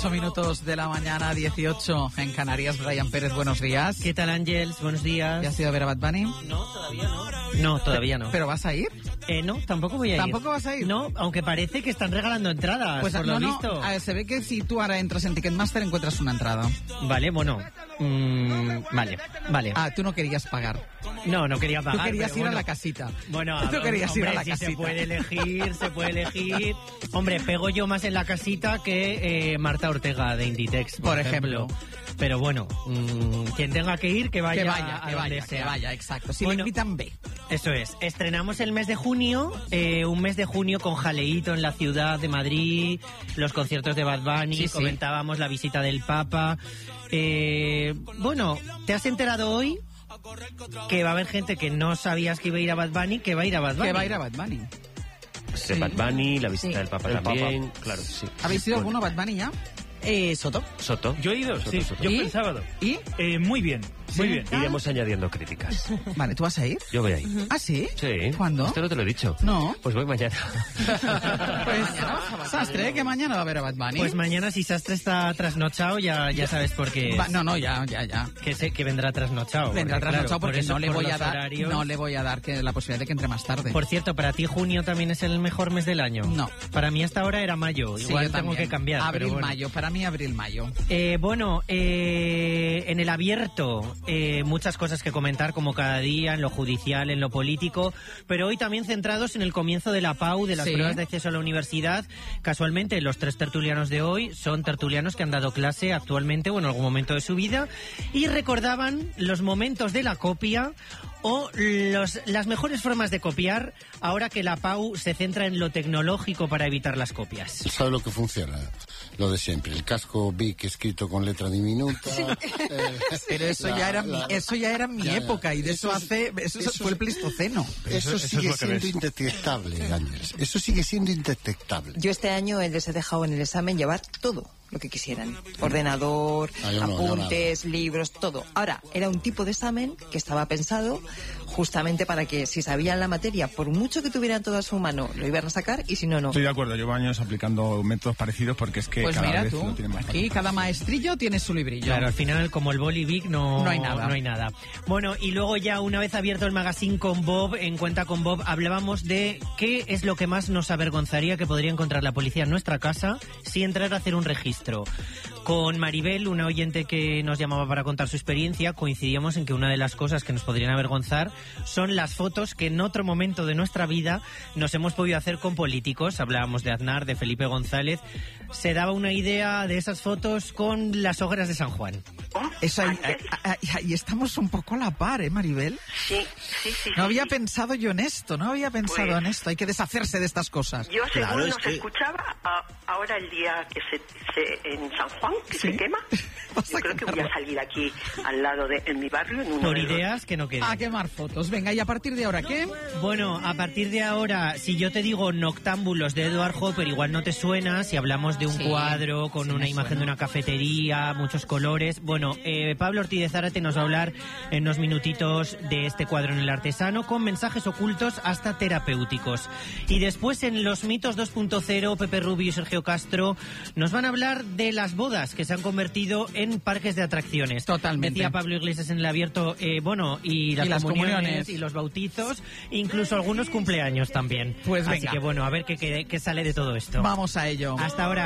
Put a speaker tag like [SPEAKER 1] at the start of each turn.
[SPEAKER 1] 8 minutos de la mañana, 18 en Canarias. Brian Pérez, buenos días.
[SPEAKER 2] ¿Qué tal, Ángels? Buenos días.
[SPEAKER 1] ¿Ya has ido a ver a Bad Bunny?
[SPEAKER 2] No, todavía no. No, todavía no.
[SPEAKER 1] ¿Pero vas a ir?
[SPEAKER 2] No, tampoco voy a ir.
[SPEAKER 1] ¿Tampoco vas a ir?
[SPEAKER 2] No, aunque parece que están regalando entradas,
[SPEAKER 1] pues
[SPEAKER 2] por lo visto.
[SPEAKER 1] Se ve que si tú ahora entras en Ticketmaster encuentras una entrada.
[SPEAKER 2] Vale, bueno. Vale.
[SPEAKER 1] Ah, tú no querías pagar.
[SPEAKER 2] No quería pagar.
[SPEAKER 1] Tú querías ir
[SPEAKER 2] bueno,
[SPEAKER 1] a la casita.
[SPEAKER 2] Bueno,
[SPEAKER 1] tú querías ir a la casita.
[SPEAKER 2] Se puede elegir. Hombre, pego yo más en la casita que Marta Ortega de Inditex, por ejemplo. Pero bueno, quien tenga que ir, que vaya,
[SPEAKER 1] exacto. Si le invitan, ve.
[SPEAKER 2] Eso es. Estrenamos el mes de junio, un mes de junio con jaleíto en la ciudad de Madrid, los conciertos de Bad Bunny, comentábamos la visita del Papa. Bueno, ¿te has enterado hoy que va a haber gente que no sabías que iba a ir a Bad Bunny, que va a ir a Bad Bunny?
[SPEAKER 1] Que va a ir a Bad Bunny.
[SPEAKER 3] Sí. Bad Bunny, la visita del Papa también, claro, sí.
[SPEAKER 1] ¿Habéis ido alguno a Bad Bunny ya?
[SPEAKER 3] Soto.
[SPEAKER 4] Yo he ido,
[SPEAKER 3] Soto.
[SPEAKER 4] Yo fui el sábado.
[SPEAKER 1] ¿Y?
[SPEAKER 4] Muy bien.
[SPEAKER 3] Iremos añadiendo críticas.
[SPEAKER 1] Vale, ¿tú vas a ir?
[SPEAKER 3] Yo voy a ir.
[SPEAKER 1] ¿Ah, sí?
[SPEAKER 3] Sí.
[SPEAKER 1] ¿Cuándo?
[SPEAKER 3] Esto no te lo he dicho.
[SPEAKER 1] No.
[SPEAKER 3] Pues voy mañana.
[SPEAKER 1] Pues, Sastre, que mañana va a ver a Bad Bunny.
[SPEAKER 2] Pues mañana, si Sastre está trasnochado, ya sabes por qué.
[SPEAKER 1] Ya.
[SPEAKER 2] Que vendrá trasnochado.
[SPEAKER 1] Vendrá trasnochado porque
[SPEAKER 2] eso,
[SPEAKER 1] no le voy a dar la posibilidad de que entre más tarde.
[SPEAKER 2] Por cierto, ¿para ti junio también es el mejor mes del año?
[SPEAKER 1] No.
[SPEAKER 2] Para mí hasta ahora era mayo. Igual tengo que cambiar.
[SPEAKER 1] Abril-mayo. Para mí abril-mayo.
[SPEAKER 2] En el abierto, muchas cosas que comentar como cada día, en lo judicial, en lo político, pero hoy también centrados en el comienzo de la PAU, de las pruebas de acceso a la universidad. Casualmente, los 3 tertulianos de hoy son tertulianos que han dado clase actualmente o en algún momento de su vida y recordaban los momentos de la copia o las mejores formas de copiar ahora que la PAU se centra en lo tecnológico para evitar las copias.
[SPEAKER 5] ¿Sabe lo que funciona? Lo de siempre, el casco Bic escrito con letra diminuta.
[SPEAKER 1] Pero eso ya era mi época y de eso fue el Pleistoceno.
[SPEAKER 5] Eso sigue siendo indetectable, Ángeles. Eso sigue siendo indetectable.
[SPEAKER 6] Yo este año les he dejado en el examen llevar todo lo que quisieran. Ordenador, apuntes, libros, todo. Ahora, era un tipo de examen que estaba pensado justamente para que si sabían la materia, por mucho que tuvieran todo a su mano, lo iban a sacar y si no, no.
[SPEAKER 4] Estoy de acuerdo, llevo años aplicando métodos parecidos porque es que
[SPEAKER 1] pues
[SPEAKER 4] cada
[SPEAKER 1] mira
[SPEAKER 4] vez
[SPEAKER 1] tú,
[SPEAKER 4] lo tienen más fácil.
[SPEAKER 1] Aquí cada maestrillo tiene su librillo.
[SPEAKER 2] Claro, al final como el boli Bic no hay nada. Bueno, y luego ya una vez abierto el magazine con Bob, en Cuenta con Bob, hablábamos de qué es lo que más nos avergonzaría que podría encontrar la policía en nuestra casa si entrara a hacer un registro. Con Maribel, una oyente que nos llamaba para contar su experiencia, coincidíamos en que una de las cosas que nos podrían avergonzar son las fotos que en otro momento de nuestra vida nos hemos podido hacer con políticos. Hablábamos de Aznar, de Felipe González. Se daba una idea de esas fotos con las hogueras de San Juan.
[SPEAKER 1] Eso ahí estamos un poco a la par, ¿eh, Maribel?
[SPEAKER 7] Sí.
[SPEAKER 1] No había pensado yo en esto, en esto. Hay que deshacerse de estas cosas.
[SPEAKER 7] Yo según nos escuchaba, ahora el día que se en San Juan, que se quema, yo creo que voy a salir aquí al lado en mi barrio.
[SPEAKER 2] Por ideas que no queden.
[SPEAKER 1] A quemar fotos. Venga, ¿y a partir de ahora qué?
[SPEAKER 2] Bueno, a partir de ahora, si yo te digo Noctámbulos de Edward Hopper, igual no te suena. Si hablamos de un cuadro con una imagen de una cafetería, muchos colores. Bueno, Pablo Ortiz de Zárate nos va a hablar en unos minutitos de este cuadro en El Artesano, con mensajes ocultos hasta terapéuticos. Y después en Los Mitos 2.0, Pepe Rubio y Sergio Castro nos van a hablar de las bodas que se han convertido en parques de atracciones.
[SPEAKER 1] Totalmente.
[SPEAKER 2] Decía Pablo Iglesias en el abierto, y las comuniones y los bautizos, incluso algunos cumpleaños también.
[SPEAKER 1] Pues venga.
[SPEAKER 2] Así que bueno, a ver qué sale de todo esto.
[SPEAKER 1] Vamos a ello.
[SPEAKER 2] Hasta ahora.